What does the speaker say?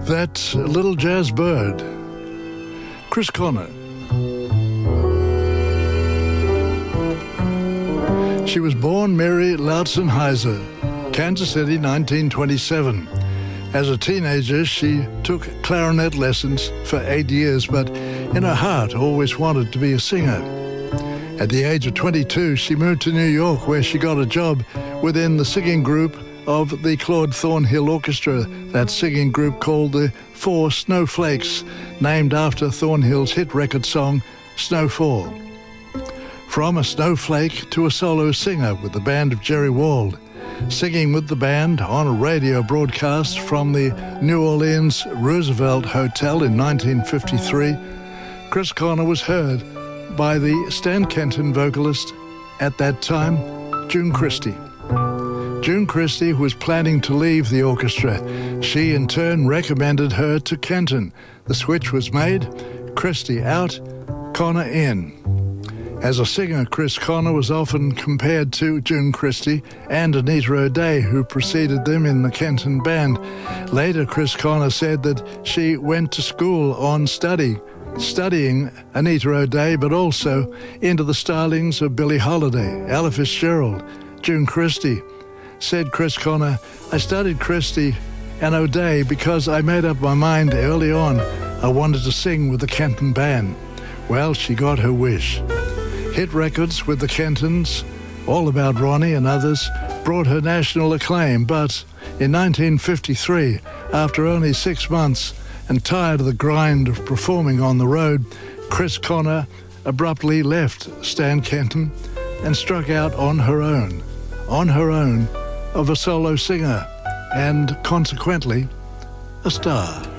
That little jazz bird, Chris Connor. She was born Mary Lautzenheiser, Kansas City, 1927. As a teenager, she took clarinet lessons for 8 years, but in her heart always wanted to be a singer. At the age of 22, she moved to New York, where she got a job within the singing group of the Claude Thornhill Orchestra, that singing group called the Four Snowflakes, named after Thornhill's hit record song, Snowfall. From a snowflake to a solo singer with the band of Jerry Wald, singing with the band on a radio broadcast from the New Orleans Roosevelt Hotel in 1953, Chris Connor was heard by the Stan Kenton vocalist at that time, June Christy. June Christy was planning to leave the orchestra. She in turn recommended her to Kenton. The switch was made, Christy out, Connor in. As a singer, Chris Connor was often compared to June Christy and Anita O'Day, who preceded them in the Kenton band. Later, Chris Connor said that she went to school on studying Anita O'Day, but also into the stylings of Billie Holiday, Ella Fitzgerald, June Christy. Said Chris Connor, "I studied Christy and O'Day because I made up my mind early on I wanted to sing with the Kenton band." Well, she got her wish. Hit records with the Kentons, All About Ronnie and others, brought her national acclaim, but in 1953, after only 6 months and tired of the grind of performing on the road, Chris Connor abruptly left Stan Kenton and struck out on her own of a solo singer and consequently a star.